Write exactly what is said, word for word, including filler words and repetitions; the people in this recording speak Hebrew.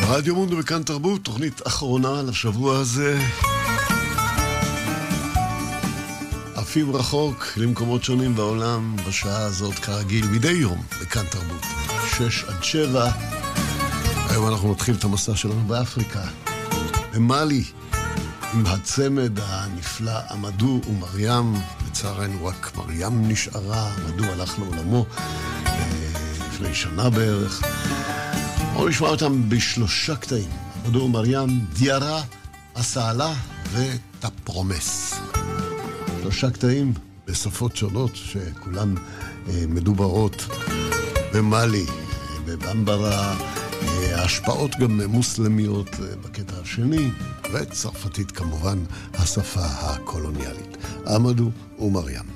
רדיו מונדו וכאן תרבות, תוכנית אחרונה לשבוע הזה. עפים רחוק למקומות שונים בעולם בשעה הזאת כרגיל מדי יום בכאן תרבות שש עד שבע. היום אנחנו נתחיל את המסע שלנו באפריקה, במאלי, עם הצמד הנפלא עמדו ומרים. לצערנו רק מרים נשארה, עמדו הלך לעולמו לפני שנה בערך. בואו נשמע אותם בשלושה קטעים, עמדו ומרים, דיארה, הסעלה וטפרומס. שלושה קטעים בשפות שונות שכולן אה, מדוברות במאלי, בבמברה, אה, השפעות גם מוסלמיות אה, בקטע השני, וצרפתית כמובן, השפה הקולוניאלית. עמדו ומרים.